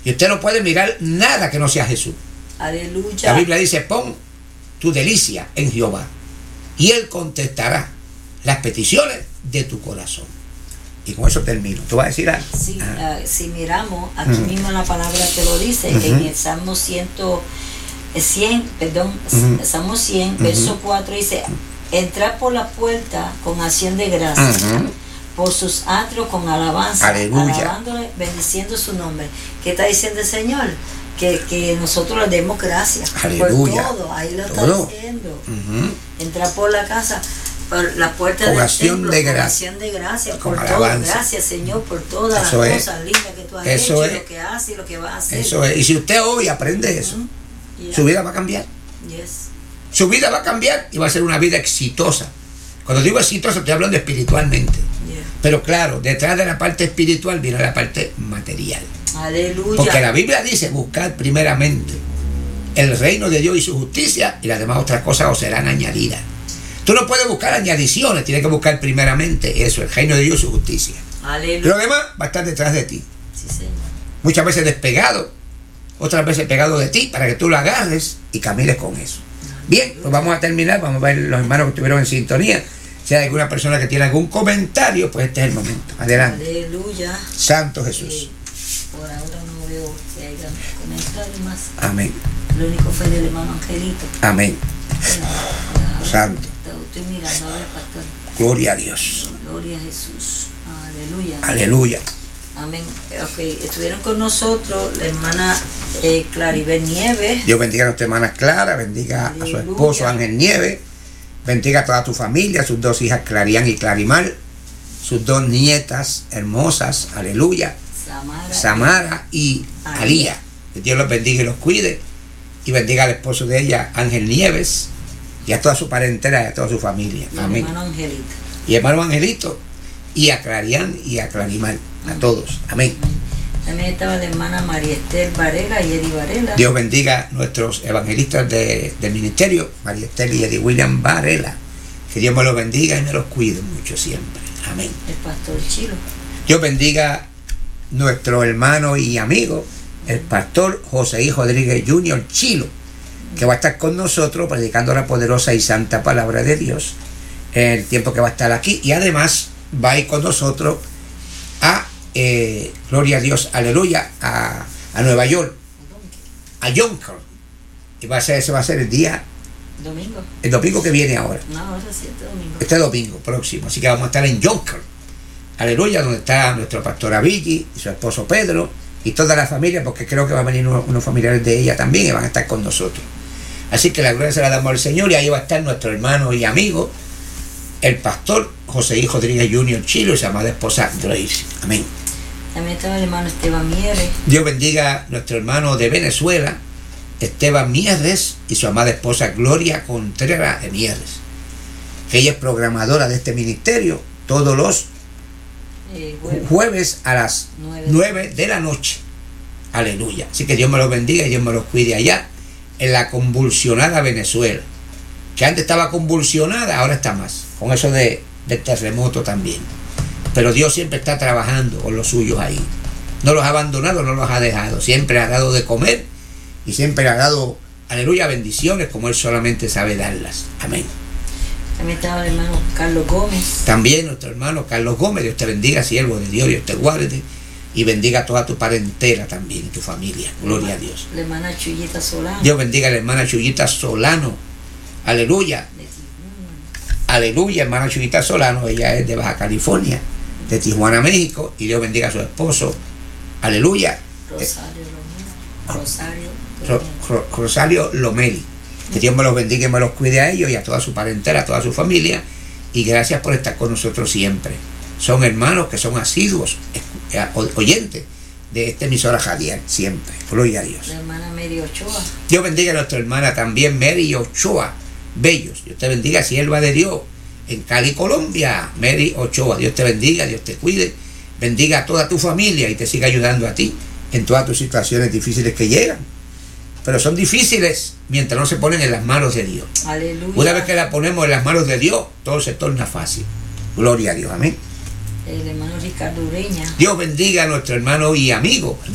Y usted no puede mirar nada que no sea Jesús. Aleluya. La Biblia dice, pon tu delicia en Jehová y Él contestará las peticiones de tu corazón. Y con eso termino. ¿Tú vas a decir algo? Sí, si miramos, aquí mismo la palabra te lo dice, en el Salmo 100, Salmo 100, verso 4 dice, entrad por la puerta con acción de gracias, por sus atrios con alabanza, alabándole, bendiciendo su nombre. ¿Qué está diciendo el Señor? Que nosotros le demos gracias por todo, ahí lo está diciendo. Entrar por la casa, por la puerta del templo, con acción de gracias, por todo. Gracias, Señor, por todas las cosas lindas que tú has hecho, lo que haces y lo que vas a hacer. Eso es. Y si usted hoy aprende eso, su vida va a cambiar. Su vida va a cambiar y va a ser una vida exitosa. Cuando digo exitosa, estoy hablando espiritualmente. Pero claro, detrás de la parte espiritual viene la parte material. Aleluya. Porque la Biblia dice, buscar primeramente el reino de Dios y su justicia, y las demás otras cosas os serán añadidas. Tú no puedes buscar añadiciones, tienes que buscar primeramente eso, el reino de Dios y su justicia. Aleluya. Lo demás va a estar detrás de ti. Sí, Señor. Muchas veces despegado, otras veces pegado de ti, para que tú lo agarres y camines con eso. Bien, pues vamos a terminar, vamos a ver los hermanos que estuvieron en sintonía. Si hay alguna persona que tiene algún comentario, pues este es el momento. Adelante. Aleluya. Santo Jesús. Por ahora no veo que haya comentarios más. Amén. Lo único fue del hermano Angelito. Amén. Bueno, Santo. Estoy mirando, a ver, pastor. Gloria a Dios. Gloria a Jesús. Aleluya. Aleluya. Amén. Ok, estuvieron con nosotros la hermana Claribel Nieves. Dios bendiga a nuestra hermana Clara, bendiga a su esposo Ángel Nieves, bendiga a toda tu familia, sus dos hijas Clarián y Clarimar, sus dos nietas hermosas, aleluya, Samara y Alía. Que Dios los bendiga y los cuide, y bendiga al esposo de ella, Ángel Nieves, y a toda su parentela y a toda su familia. Y amén. Hermano Angelito. Y hermano Angelito, y a Clarián y a Clarimar, a todos. Amén. También estaba la hermana María Esther Varela y Eddie Varela. Dios bendiga a nuestros evangelistas del ministerio, María Esther y Eddie William Varela. Que Dios me los bendiga y me los cuide mucho siempre. Amén. El pastor Chilo. Dios bendiga a nuestro hermano y amigo, el pastor José I. Rodríguez Jr. Chilo, que va a estar con nosotros predicando la poderosa y santa palabra de Dios en el tiempo que va a estar aquí. Y además va a ir con nosotros a gloria a Dios, aleluya, a Nueva York, a Yonkers. Y ese va a ser el día domingo. El domingo que viene ahora. No, ahora sí, domingo. Este domingo próximo. Así que vamos a estar en Yonkers, aleluya, donde está nuestro pastor Avigi y su esposo Pedro y toda la familia, porque creo que van a venir unos familiares de ella también y van a estar con nosotros. Así que la gloria se la damos al Señor, y ahí va a estar nuestro hermano y amigo, el pastor José I. Rodríguez Jr. Chilo y su amada esposa Grace. Amén. También estaba el hermano Esteban Mieres. Dios bendiga a nuestro hermano de Venezuela, Esteban Mieres, y su amada esposa Gloria Contreras de Mieres. Ella es programadora de este ministerio todos los jueves a las 9 de la noche. Aleluya. Así que Dios me los bendiga y Dios me los cuide allá en la convulsionada Venezuela, que antes estaba convulsionada, ahora está más, con eso del terremoto también. Pero Dios siempre está trabajando con los suyos ahí. No los ha abandonado, no los ha dejado. Siempre ha dado de comer y siempre ha dado, aleluya, bendiciones como Él solamente sabe darlas. Amén. También estaba el hermano Carlos Gómez. También nuestro hermano Carlos Gómez. Dios te bendiga, siervo de Dios, Dios te guarde y bendiga a toda tu parentela también, tu familia. Gloria a Dios. La hermana Chuyita Solano. Dios bendiga a la hermana Chuyita Solano. Aleluya. Aleluya, hermana Chuyita Solano. Ella es de Baja California, de Tijuana, México, y Dios bendiga a su esposo. Aleluya. Rosario Lomeli. Que Dios me los bendiga y me los cuide a ellos y a toda su parentela, a toda su familia. Y gracias por estar con nosotros siempre. Son hermanos que son asiduos oyentes de esta emisora radial siempre. Gloria a Dios. La hermana Mary Ochoa. Dios bendiga a nuestra hermana también Mary Ochoa. Bellos. Dios te bendiga, sierva de Dios. En Cali, Colombia. Mary Ochoa. Dios te bendiga, Dios te cuide. Bendiga a toda tu familia y te siga ayudando a ti en todas tus situaciones difíciles que llegan. Pero son difíciles mientras no se ponen en las manos de Dios. Aleluya. Una vez que las ponemos en las manos de Dios, todo se torna fácil. Gloria a Dios. Amén. El hermano Ricardo Ureña. Dios bendiga a nuestro hermano y amigo